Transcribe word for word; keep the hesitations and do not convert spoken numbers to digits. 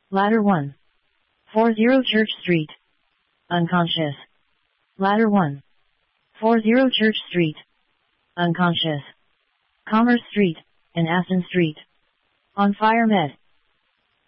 Ladder one. forty Church Street. Unconscious. Ladder one. forty Church Street. Unconscious. Commerce Street, and Aston Street. On fire med.